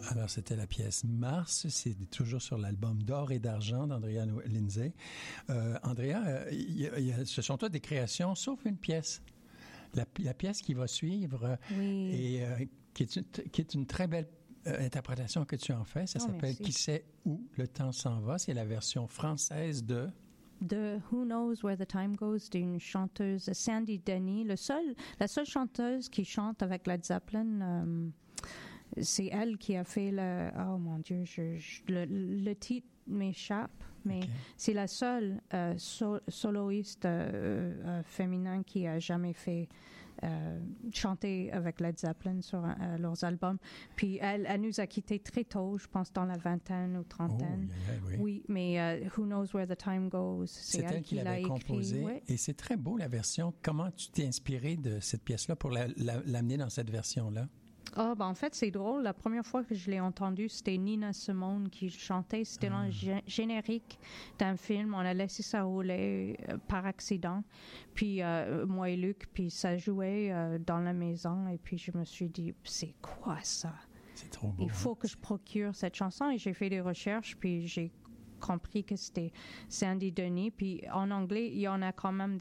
Alors, c'était la pièce Mars. C'est toujours sur l'album D'or et d'argent d'Andrea Lindsay. Andrea, ce sont toutes des créations, sauf une pièce. La pièce qui va suivre et qui est une très belle interprétation que tu en fais. Ça s'appelle merci. Qui sait où le temps s'en va. C'est la version française de Who Knows Where the Time Goes d'une chanteuse Sandy Denny. La seule chanteuse qui chante avec Led Zeppelin, c'est elle qui a fait oh mon Dieu, le titre m'échappe, mais c'est la seule soloiste féminin qui a jamais fait chanter avec Led Zeppelin sur leurs albums. Puis elle nous a quittés très tôt, je pense dans la vingtaine ou trentaine. Oui, mais Who Knows Where the Time Goes, c'est elle qui l'a composé. Ouais. Et c'est très beau la version. Comment tu t'es inspiré de cette pièce-là pour l'amener dans cette version-là? En fait, c'est drôle. La première fois que je l'ai entendu, c'était Nina Simone qui chantait. C'était dans le générique d'un film. On a laissé ça rouler par accident. Puis moi et Luc, puis ça jouait dans la maison. Et puis je me suis dit, c'est quoi ça? C'est trop beau. Il faut que je procure cette chanson. Et j'ai fait des recherches, puis j'ai compris que c'était Sandy Denny. Puis en anglais, il y en a quand même